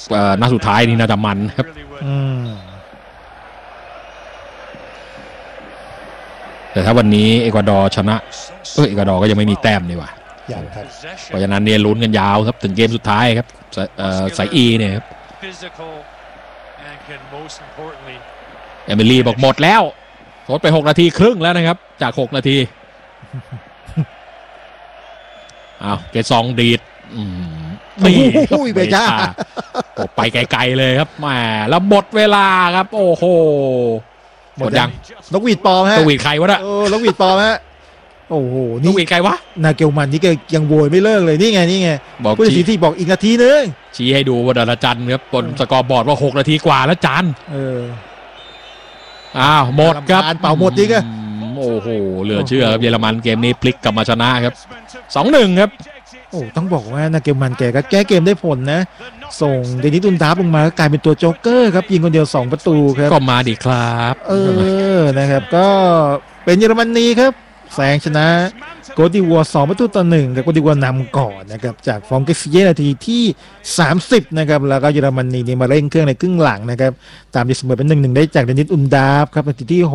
นัดสุดท้ายนี่น่าจะมันครับแต่ถ้าวันนี้เอกวาดอร์ชนะเอกวาดอร์ก็ยังไม่มีแต้มนี่หว่าเพราะฉะนั้นเนี่ยลุ้นกันยาวครับถึงเกมสุดท้ายครับสายอีเนี่ยครับเอมิลี่บอกหมดแล้วทดไป6 นาทีครึ่งแล้วนะครับจาก6 นาทีเกตซองดีดนี่ไปจ้าไปไกลๆเลยครับแหมแล้วหมดเวลาครับโอ้โหหมดยังนกหวีดปลอมฮะนกหวีดใครวะน่ะนกหวีดปลอมฮะโอ้โหนกหวีดใครวะนาเกลมันนี่ก็ยังโวยไม่เลิกเลยนี่ไงบอกผู้ตัดสินที่บอกอีกนาทีนึงชี้ให้ดูว่าดาราจันครับบนสกอร์บอร์ดว่า6 นาทีกว่าแล้วจันหมดครับเป่าหมดนี่ก็โอ้โหเหลือเชื่อครับเยอรมันเกมนี้พลิกกลับมาชนะครับ 2-1 ครับโอ้ต้องบอกว่านาเกลมันแกก็แก้เกมได้ผลนะส่งเดนิส ตุนดาฟลงมาก็กลายเป็นตัวโจ๊กเกอร์ครับยิงคนเดียว2 ประตูครับก็มาดิครับนะครับก็เป็นเยอรมนีครับแซงชนะโกดิวัว2 ประตูต่อ 1กับโกดิวัวนำก่อนนะครับจากฟองเกซิเย่นาทีที่30นะครับแล้วก็เยอรมนีนี่มาเร่งเครื่องในครึ่งหลังนะครับตามที่เสมอเป็น 1-1 ได้จากเดนิส ตุนดาฟครับนาทีที่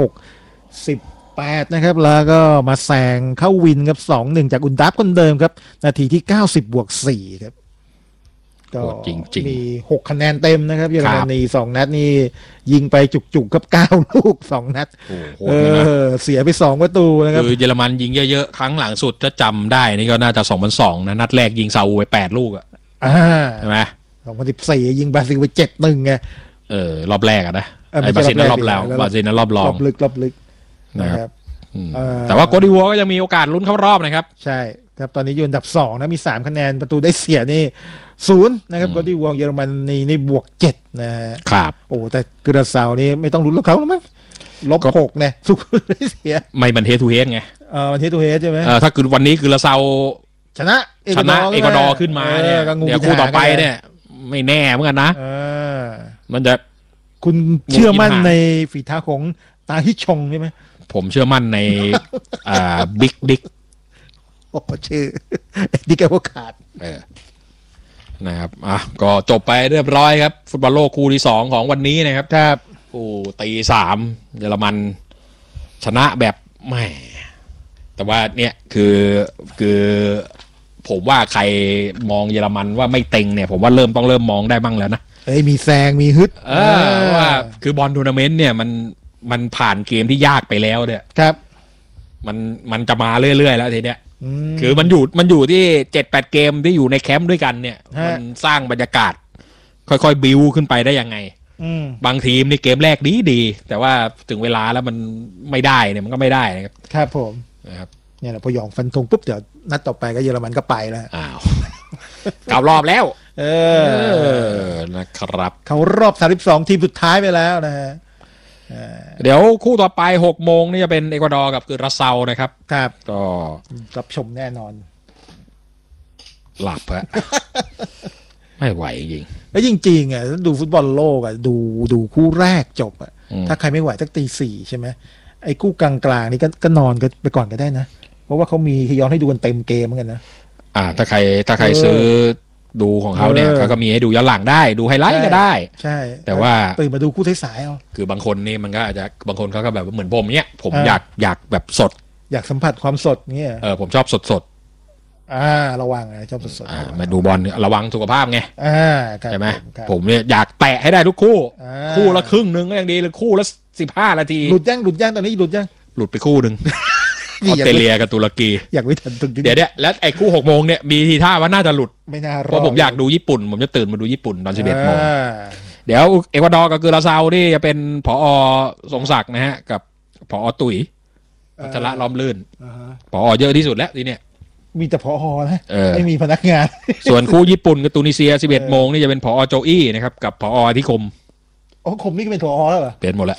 68นะครับแล้วก็มาแซงเข้าวินครับ 2-1 จากอุนดาฟคนเดิมครับนาทีที่90+4ครับก็มี6 คะแนนเต็มนะครับเยอรมนี2 นัดนี่ยิงไปจุกๆครับ9 ลูก2 นัดเสียไป2 ประตูนะครับคือเยอรมันยิงเยอะๆครั้งหลังสุดถ้าจำได้นี่ก็น่าจะ2002นะนัดแรกยิงซาอุไป8 ลูกใช่ไหม 2014ยิงบราซิลไป7-1ไงรอบแรกนะไอ้บราซิลนั้นรอบแล้วบราซิลนั้นรอบรองรอบลึกนะครับแต่ว่าโกดิวัวก็ยังมีโอกาสลุ้นเข้ารอบนะครับใช่ครับตอนนี้อยู่อันดับ2นะมี3 คะแนนประตูได้เสียนี่0นะครับโกดิวัวเยอรมนีนี่บวก7นะครับโอ้แต่กระเซานี่ไม่ต้องลุ้นแล้วเขามั้ง-6เนี่ยสุดได้เสียไม่มันเฮดทูเฮดไงมันเฮดทูเฮดใช่ไหมถ้าคือวันนี้กระเซาชนะเอกวาดอร์ขึ้นมาเนี่ยเดี๋ยวคู่ต่อไปเนี่ยไม่แน่เหมือนกันนะมันจะคุณเชื่อมั่นในฝีเท้าของตาฮิชงใช่ไหมผมเชื่อมั่นในบิ๊กดิ๊กชื่อดิ๊กแอโวขาดนะครับก็จบไปเรียบร้อยครับฟุตบอลโลกคู่ที่2ของวันนี้นะครับครับตี3เยอรมันชนะแบบแหมแต่ว่าเนี่ยคือผมว่าใครมองเยอรมันว่าไม่เต็งเนี่ยผมว่าต้องเริ่มมองได้บ้างแล้วนะมีแซงมีฮึดว่าคือบอลทัวร์นาเมนต์เนี่ยมันผ่านเกมที่ยากไปแล้วเนี่ยครับมันจะมาเรื่อยๆแล้วทีเนี้ยคือมันอยู่ที่ 7-8 เกมที่อยู่ในแคมป์ด้วยกันเนี่ยมันสร้างบรรยากาศค่อยๆบิวขึ้นไปได้ยังไงบางทีมในเกมแรกดีแต่ว่าถึงเวลาแล้วมันไม่ได้เนี่ยมันก็ไม่ได้นะครับครับผมนะครับเนี่ยแหละพอหยองฟันธงปุ๊บเดี๋ยวนัดต่อไปก็เยอรมันก็ไปแล้วเก่ารอบแล้วนะครับเขารอบ32 ทีมสุดท้ายไปแล้วนะฮะเดี๋ยวคู่ต่อไป 6 โมงนี่จะเป็นเอกวาดอร์กับกระเซานะครับครับก็รับชมแน่นอนหลับฮะไม่ไหวจริงแล้วจริงๆดูฟุตบอลโลกดูคู่แรกจบถ้าใครไม่ไหวสักตี 4ใช่ไหมไอ้คู่กลางๆนี่ก็นอนกันไปก่อนก็ได้นะเพราะว่าเขามีย้อนให้ดูกันเต็มเกมเหมือนกันนะถ้าใครซื้อดูของเขาเนี่ยเขาก็มีให้ดูย้อนหลังได้ดูไฮไลท์ก็ได้ใช่แต่ว่าตื่นมาดูคู่สายๆเอาคือบางคนนี่มันก็อาจจะบางคนเขาก็แบบเหมือนผมเนี่ยผมอยากแบบสดอยากสัมผัสความสดเนี่ยผมชอบสดระวังชอบสดมาดูบอลระวังสุขภาพไงใช่ไหมผมเนี่ยอยากแตะให้ได้ทุกคู่ละครึ่งนึงก็ยังดีเลยคู่ละ15 นาทีหลุดยังตอนนี้หลุดไปคู่นึงออสเตรเลียกับตุรกีอยากไม่ทันเดี๋ยวเนี่ยแล้วไอ้คู่ 6 โมงเนี่ยมีทีท่าว่าน่าจะหลุดไม่น่ารอดเพราะผมอยากดูญี่ปุ่นผมจะตื่นมาดูญี่ปุ่นตอน 11 โมงเดี๋ยวเอกวาดอร์กับกระเซานี่จะเป็นผอ.สงศักดิ์นะฮะกับผอ.ตุ๋ยพัชระล้อมลื่นผอ.เยอะที่สุดแล้วทีเนี้ยมีแต่ผอ.นะไม่มีพนักงานส่วนคู่ญี่ปุ่นกับตูนิเซีย 11 โมงนี่จะเป็นผอ.โจอี้นะครับกับผอ.ที่คมคมนี่ก็เป็นผอ.แล้วเหรอเป็นหมดแล้ว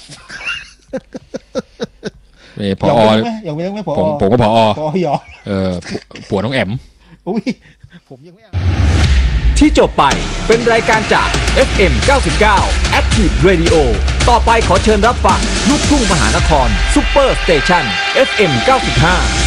ผอ. ยังไม่ผอ. ผมก็ผอ. หยอผัวน้องแอมผมยังไม่ที่จบไปเป็นรายการจาก FM 99 Active Radio ต่อไปขอเชิญรับฟังลูกทุ่งมหานครซุปเปอร์สเตชัน FM 95